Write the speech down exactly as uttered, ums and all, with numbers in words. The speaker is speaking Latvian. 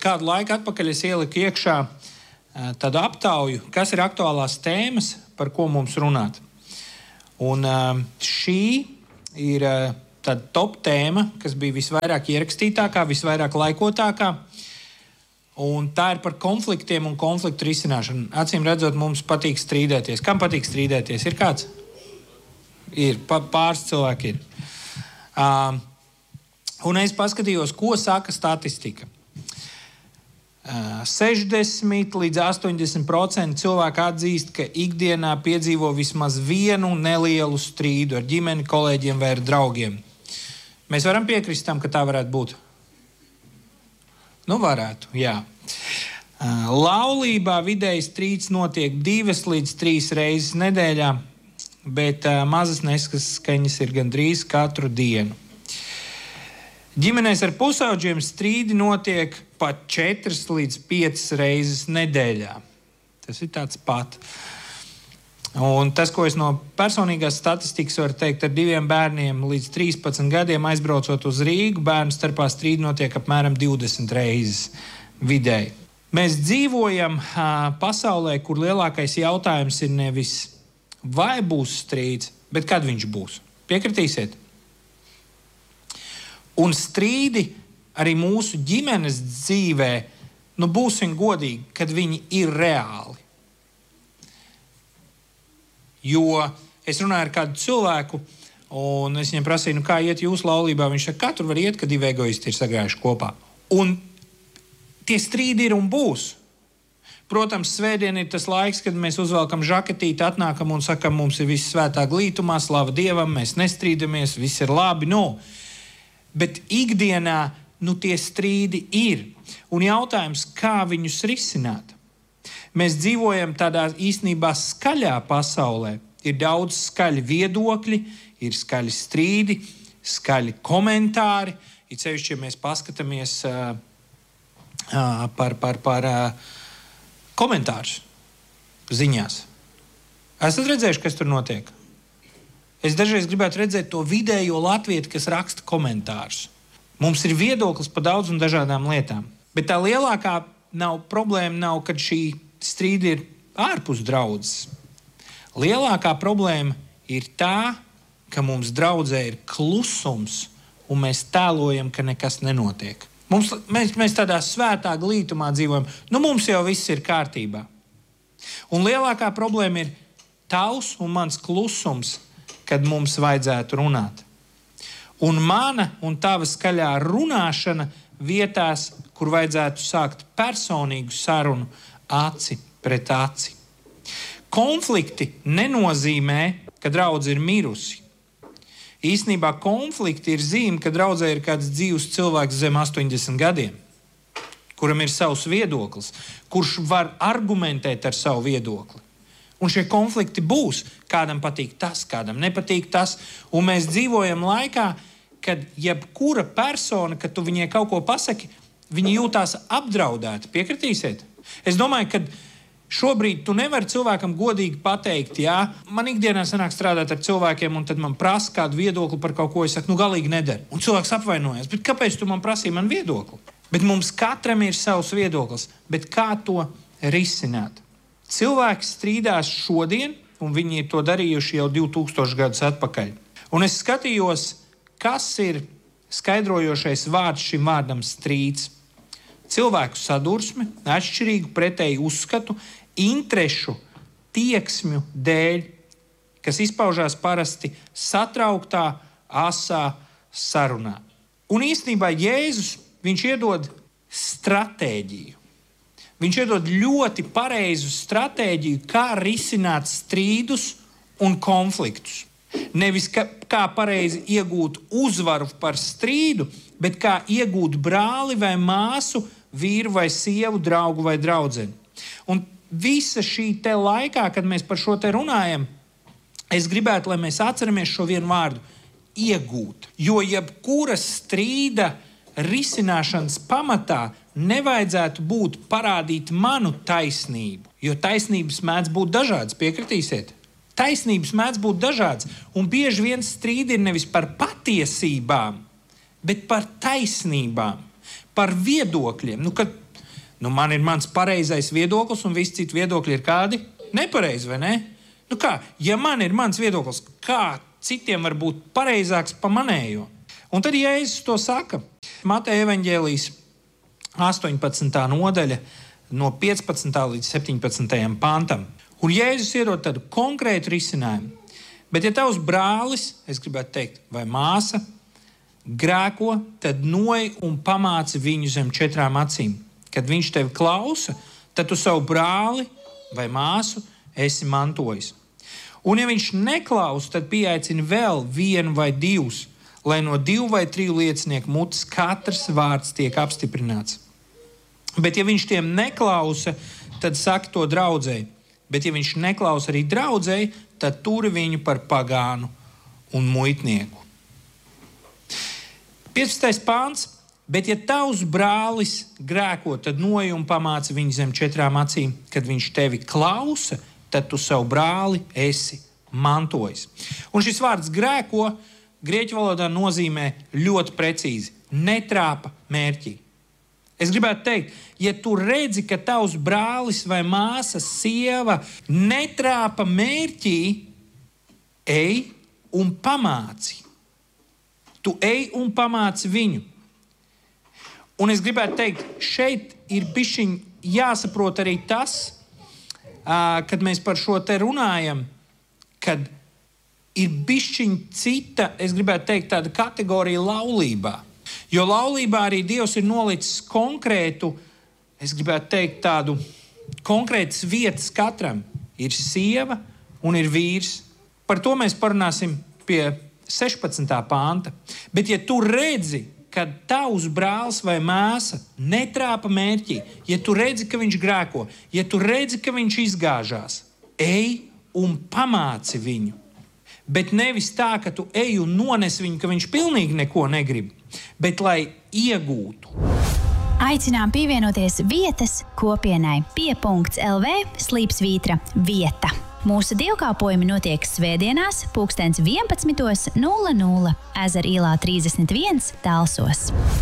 kādu laiku atpakaļ es ieliku iekšā tādu aptauju, kas ir aktuālās tēmas, par ko mums runāt. Un šī ir tāda top tēma, kas bija visvairāk ierakstītākā, visvairāk laikotākā. Un tā ir par konfliktiem un konfliktu risināšanu. Acīm redzot, mums patīk strīdēties. Kam patīk strīdēties? Ir kāds? Ir. Pāris cilvēki ir. Uh, un es paskatījos, ko saka statistika. Uh, sešdesmit līdz astoņdesmit procenti cilvēku atzīst, ka ikdienā piedzīvo vismaz vienu nelielu strīdu ar ģimeni, kolēģiem vai ar draugiem. Mēs varam piekrist tam, ka tā varētu būt? Nu, varētu, jā. Uh, laulībā vidēji strīds notiek divas līdz trīs reizes nedēļā, bet uh, mazas neskaņas ir gandrīz katru dienu. Ģimenēs ar pusaudžiem strīdi notiek pat četras līdz piecas reizes nedēļā. Tas ir tāds pat. Un tas, ko es no personīgās statistikas varu teikt, ar diviem bērniem līdz trīspadsmit gadiem aizbraucot uz Rīgu, bērnu starpā strīdi notiek apmēram divdesmit reizes vidēji. Mēs dzīvojam uh, pasaulē, kur lielākais jautājums ir nevis vai būs strīds, bet kad viņš būs. Piekritīsiet? Un strīdi arī mūsu ģimenes dzīvē, nu būsim godīgi, kad viņi ir reāli. Jo es runāju ar kādu cilvēku, un es viņam prasīju, nu kā iet jūsu laulībā. Viņš saka, kā tur var iet, kad divi egoisti ir sagājuši kopā. Un tie strīdi ir un būs. Protams, svētdien ir tas laiks, kad mēs uzvelkam žaketīti, atnākam un sakam, mums ir viss svētā glītumā, slava Dievam, mēs nestrīdamies, viss ir labi, nu. Bet ikdienā, nu tie strīdi ir. Un jautājums, kā viņus risināt? Mēs dzīvojam tādā īstenībā skaļā pasaulē. Ir daudz skaļi viedokļi, ir skaļi strīdi, skaļi komentāri. Ir sevišķi, ja mēs paskatāmies uh, uh, par, par, par uh, komentārus ziņās. Esat redzējuši, kas tur notiek? Es dažreiz gribētu redzēt to vidējo latvieti, kas raksta komentārus. Mums ir viedoklis par daudz un dažādām lietām. Bet tā lielākā nav problēma, nav, kad šī strīda ir ārpus draudzes. Lielākā problēma ir tā, ka mums draudzē ir klusums un mēs tēlojam, ka nekas nenotiek. Mums, mēs, mēs tādā svētā glītumā dzīvojam. Nu, mums jau viss ir kārtībā. Un lielākā problēma ir tavs un mans klusums, kad mums vajadzētu runāt. Un mana un tava skaļā runāšana vietās, kur vajadzētu sākt personīgu sarunu aci pret aci. Konflikti nenozīmē, ka draudze ir mirusi. Īstenībā konflikti ir zīme, ka draudzē ir kāds dzīvs cilvēks zem astoņdesmit gadiem, kuram ir savs viedoklis, kurš var argumentēt ar savu viedokli. Un šie konflikti būs. Kādam patīk tas, kādam nepatīk tas. Un mēs dzīvojam laikā, kad jebkura persona, kad tu viņai kaut ko pasaki, viņi jūtās apdraudēti. Piekritīsiet? Es domāju, ka šobrīd tu nevari cilvēkam godīgi pateikt, jā, man ikdienā sanāk strādāt ar cilvēkiem, un tad man prasa kādu viedokli par kaut ko, es saku, nu galīgi nedara. Un cilvēks apvainojas, bet kāpēc tu man prasīji man viedokli? Bet mums katram ir savs viedoklis, bet kā to risināt? Cilvēki strīdās šodien, un viņi ir to darījuši jau divi tūkstoši gadus atpakaļ. Un es skatījos, kas ir skaidrojošais vārds šim vārdam strīds. Cilvēku sadursme, atšķirīgu pretēju uzskatu, interešu, tieksmju dēļ, kas izpaužās parasti satrauktā, asā sarunā. Un īstenībā Jēzus, viņš iedod stratēģiju. Viņš iedod ļoti pareizu stratēģiju, kā risināt strīdus un konfliktus. Nevis kā, kā pareizi iegūt uzvaru par strīdu, bet kā iegūt brāli vai māsu, vīru vai sievu, draugu vai draudzeni. Un visa šī te laikā, kad mēs par šo te runājam, es gribētu, lai mēs atceramies šo vienu vārdu – iegūt. Jo jebkura strīda risināšanas pamatā nevajadzētu būt parādīt manu taisnību, jo taisnības mēdz būt dažādas, piekritīsiet? Taisnības mēdz būt dažādas, un bieži vien strīdi ir nevis par patiesībām, bet par taisnībām, par viedokļiem. Nu, kad Nu, man ir mans pareizais viedoklis, un visi citi viedokļi ir kādi nepareizi, vai ne? Nu kā, ja man ir mans viedoklis, kā citiem var būt pareizāks pa manējo? Un tad Jēzus to saka. Mateja evaņģēlijas astoņpadsmitā nodaļa no piecpadsmitā līdz septiņpadsmitajam pantam. Un Jēzus iedod tādu konkrētu risinājumu. Bet ja tavs brālis, es gribētu teikt, vai māsa, grēko, tad noj un pamāci viņu zem četrām acīm. Kad viņš tevi klausa, tad tu savu brāli vai māsu esi mantojis. Un ja viņš neklausa, tad pieaicini vēl vienu vai divus, lai no divu vai triju liecinieku mutes katrs vārds tiek apstiprināts. Bet ja viņš tiem neklausa, tad saki to draudzēji. Bet ja viņš neklausa arī draudzēji, tad turi viņu par pagānu un muitnieku. piecpadsmitais pāns. Bet ja tavs brālis grēko, tad noj un pamāci viņu zem četrām acīm. Kad viņš tevi klausa, tad tu savu brāli esi mantojis. Un šis vārds grēko grieķu valodā nozīmē ļoti precīzi. Netrāpa mērķī. Es gribētu teikt, ja tu redzi, ka tavs brālis vai māsa, sieva netrāpa mērķī, ej un pamāci. Tu ej un pamāci viņu. Un es gribētu teikt, šeit ir bišķiņ jāsaprot arī tas, kad mēs par šo te runājam, kad ir bišķiņ cita, es gribētu teikt, tāda kategorija laulībā. Jo laulībā arī Dievs ir nolicis konkrētu, es gribētu teikt, tādu konkrētas vietas katram. Ir sieva un ir vīrs. Par to mēs parunāsim pie sešpadsmitā panta. Bet ja tu redzi, kad tavs brālis vai māsa netrāpa mērķī, ja tu redzi, ka viņš grēko, ja tu redzi, ka viņš izgāžās, ej un pamāci viņu. Bet nevis tā, ka tu ej un nones viņu, ka viņš pilnīgi neko negrib, bet lai iegūtu. Aicinām pievienoties vietas kopienai pie punkts el vē slīpsvītra vieta. Mūsu dievkalpojumi notiek svētdienās, pulkstens vienpadsmitos nulle nulle Ezera ielā trīsdesmit viens Talsos.